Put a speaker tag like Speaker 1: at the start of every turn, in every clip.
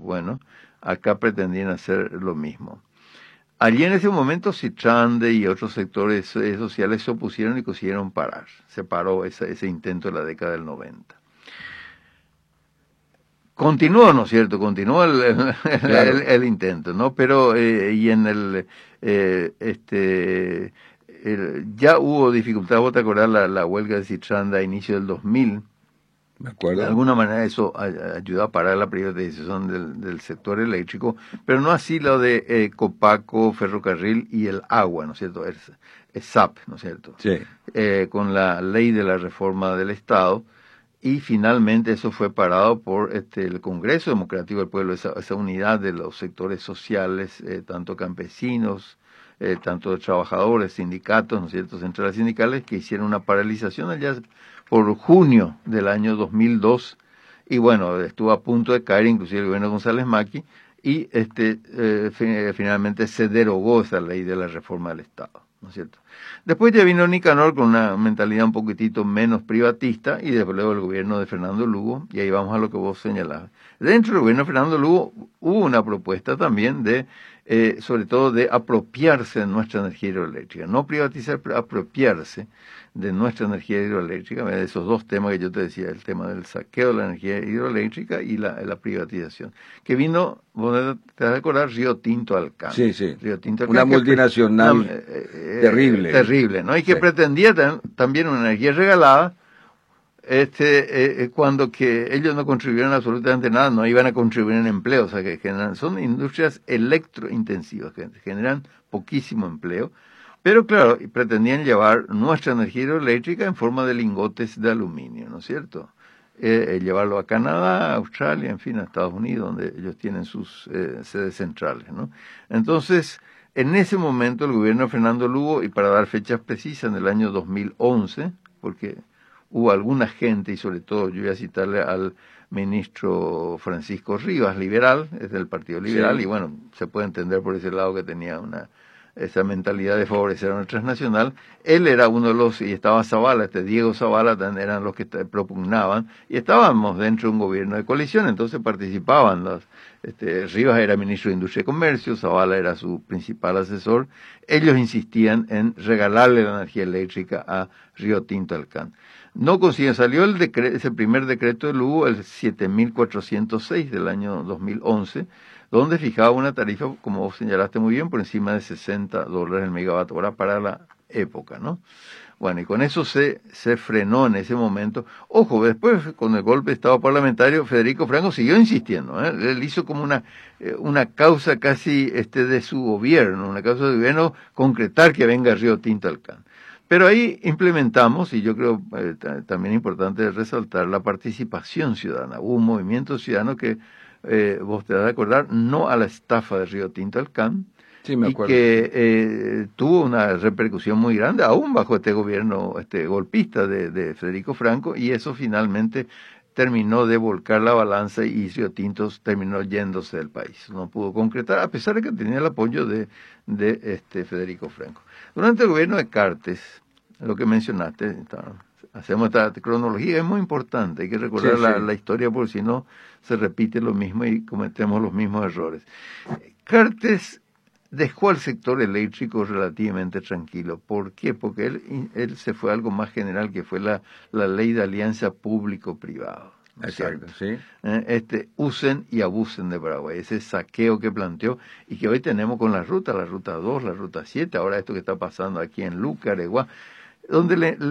Speaker 1: Bueno, acá pretendían hacer lo mismo. Allí en ese momento Citrande y otros sectores sociales se opusieron y consiguieron parar. Se paró ese intento en la década del 90. Continuó, ¿no es cierto? Continuó
Speaker 2: Claro.
Speaker 1: el intento, ¿no? Pero, y en ya hubo dificultad, vos te acordás la huelga de Citranda a inicio del 2000.
Speaker 2: Me
Speaker 1: De
Speaker 2: acuerdo.
Speaker 1: alguna manera eso ayudó a parar la privatización del sector eléctrico, pero no así lo de Copaco, Ferrocarril y el agua, ¿no es cierto? Es SAP, ¿no es cierto?
Speaker 2: Sí.
Speaker 1: Con la ley de la reforma del Estado, y finalmente eso fue parado por el Congreso Democrático del Pueblo, esa unidad de los sectores sociales, tanto campesinos, tanto de trabajadores, sindicatos, ¿no es cierto?, centrales sindicales, que hicieron una paralización allá por junio del año 2002, y bueno, estuvo a punto de caer inclusive el gobierno de González Maqui, y finalmente se derogó esa ley de la reforma del Estado, ¿no es cierto? Después ya vino Nicanor con una mentalidad un poquitito menos privatista, y después luego el gobierno de Fernando Lugo, y ahí vamos a lo que vos señalabas. Dentro del gobierno de Fernando Lugo hubo una propuesta también sobre todo de apropiarse de nuestra energía hidroeléctrica, no privatizar, pero apropiarse de nuestra energía hidroeléctrica, de esos dos temas que yo te decía, el tema del saqueo de la energía hidroeléctrica y la privatización, que vino, vos te vas a acordar, Río Tinto Alcan.
Speaker 2: Sí, sí.
Speaker 1: Río Tinto
Speaker 2: Una
Speaker 1: Alcan,
Speaker 2: multinacional terrible.
Speaker 1: terrible, ¿no? Y que
Speaker 2: Sí.
Speaker 1: pretendía también una energía regalada, cuando que ellos no contribuyeron absolutamente nada, no iban a contribuir en empleo, o sea que son industrias electrointensivas que generan poquísimo empleo, pero claro, pretendían llevar nuestra energía hidroeléctrica en forma de lingotes de aluminio, ¿no es cierto? Llevarlo a Canadá, a Australia, en fin, a Estados Unidos, donde ellos tienen sus sedes centrales, ¿no? Entonces, en ese momento el gobierno de Fernando Lugo, y para dar fechas precisas, en el año 2011, porque hubo alguna gente, y sobre todo yo voy a citarle al ministro Francisco Rivas, liberal, es del Partido Liberal,
Speaker 2: Sí.
Speaker 1: y bueno, se puede entender por ese lado que tenía esa mentalidad de favorecer a una transnacional. Él era uno de los, y estaba Zavala, Diego Zavala, eran los que propugnaban, y estábamos dentro de un gobierno de coalición, entonces participaban Rivas era ministro de Industria y Comercio, Zavala era su principal asesor. Ellos insistían en regalarle la energía eléctrica a Río Tinto Alcan. No consiguieron, salió ese primer decreto de Lugo, el 7406 del año 2011, donde fijaba una tarifa, como vos señalaste muy bien, por encima de $60 el megavatio hora para la época, ¿no? Bueno, y con eso se frenó en ese momento. Ojo, después con el golpe de Estado parlamentario, Federico Franco siguió insistiendo, ¿eh? Él hizo como una causa casi de su gobierno, una causa de gobierno concretar que venga Río Tinto Alcan. Pero ahí implementamos, y yo creo también importante resaltar, la participación ciudadana. Hubo un movimiento ciudadano que, vos te vas a acordar, no a la estafa de Río Tinto Alcan,
Speaker 2: Sí, me
Speaker 1: y
Speaker 2: acuerdo, sí.
Speaker 1: que tuvo una repercusión muy grande, aún bajo este gobierno golpista de Federico Franco, y eso finalmente terminó de volcar la balanza y Río Tinto terminó yéndose del país. No pudo concretar, a pesar de que tenía el apoyo de Federico Franco. Durante el gobierno de Cartes, lo que mencionaste, hacemos esta cronología, es muy importante, hay que recordar
Speaker 2: Sí, sí.
Speaker 1: la historia, porque si no se repite lo mismo y cometemos los mismos errores. Cartes dejó al sector eléctrico relativamente tranquilo. ¿Por qué? Porque él se fue a algo más general, que fue la ley de alianza público-privado, ¿no es
Speaker 2: Exacto,
Speaker 1: cierto?
Speaker 2: sí.
Speaker 1: Usen y abusen de Paraguay, ese saqueo que planteó y que hoy tenemos con la ruta 2, la ruta 7, ahora esto que está pasando aquí en Luca, Areguá, donde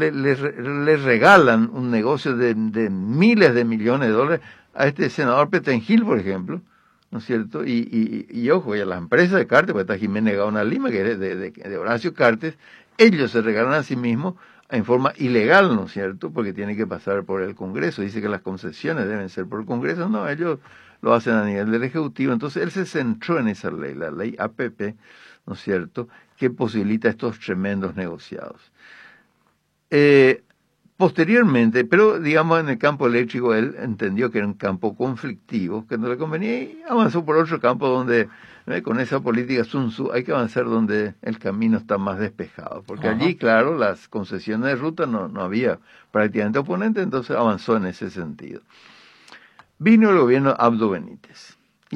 Speaker 1: le regalan un negocio de miles de millones de dólares a este senador Petengil, por ejemplo, ¿no es cierto? Y ojo, y a las empresas de Cartes, porque está Jiménez Gaona Lima, que es de Horacio Cartes, ellos se regalan a sí mismos en forma ilegal, ¿no es cierto? Porque tiene que pasar por el Congreso. Dice que las concesiones deben ser por el Congreso. No, ellos lo hacen a nivel del Ejecutivo. Entonces él se centró en esa ley, la ley APP, ¿no es cierto?, que posibilita estos tremendos negociados. Posteriormente, pero digamos en el campo eléctrico, él entendió que era un campo conflictivo, que no le convenía, y avanzó por otro campo donde, con esa política Sun Tzu, hay que avanzar donde el camino está más despejado, porque
Speaker 2: Ajá.
Speaker 1: allí, claro, las concesiones de ruta no había prácticamente oponente, entonces avanzó en ese sentido. Vino el gobierno Abdo Benítez.